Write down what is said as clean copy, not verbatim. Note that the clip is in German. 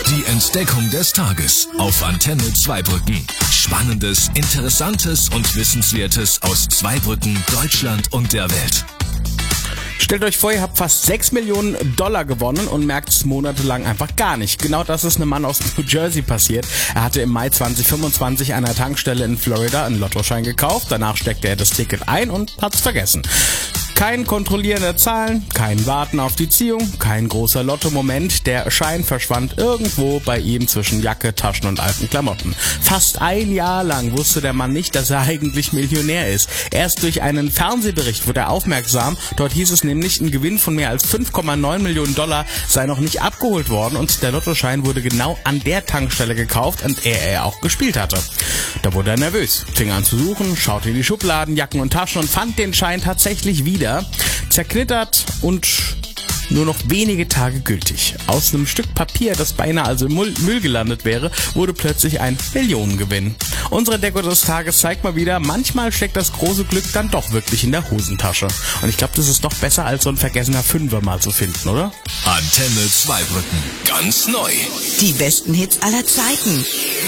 Die Entdeckung des Tages auf Antenne Zweibrücken. Spannendes, Interessantes und Wissenswertes aus Zweibrücken, Deutschland und der Welt. Stellt euch vor, ihr habt fast 6 Millionen Dollar gewonnen und merkt es monatelang einfach gar nicht. Genau das ist einem Mann aus New Jersey passiert. Er hatte im Mai 2025 an einer Tankstelle in Florida einen Lottoschein gekauft. Danach steckte er das Ticket ein und hat's vergessen. Kein Kontrollieren der Zahlen, kein Warten auf die Ziehung, kein großer Lotto-Moment. Der Schein verschwand irgendwo bei ihm zwischen Jacke, Taschen und alten Klamotten. Fast ein Jahr lang wusste der Mann nicht, dass er eigentlich Millionär ist. Erst durch einen Fernsehbericht wurde er aufmerksam. Dort hieß es nämlich, ein Gewinn von mehr als 5,9 Millionen Dollar sei noch nicht abgeholt worden und der Lottoschein wurde genau an der Tankstelle gekauft, an der er auch gespielt hatte. Da wurde er nervös, fing an zu suchen, schaute in die Schubladen, Jacken und Taschen und fand den Schein tatsächlich wieder. Zerknittert und nur noch wenige Tage gültig. Aus einem Stück Papier, das beinahe also im Müll gelandet wäre, wurde plötzlich ein Millionengewinn. Unsere Entdeckung des Tages zeigt mal wieder, manchmal steckt das große Glück dann doch wirklich in der Hosentasche. Und ich glaube, das ist doch besser, als so ein vergessener Fünfer mal zu finden, oder? Antenne Zweibrücken. Ganz neu. Die besten Hits aller Zeiten.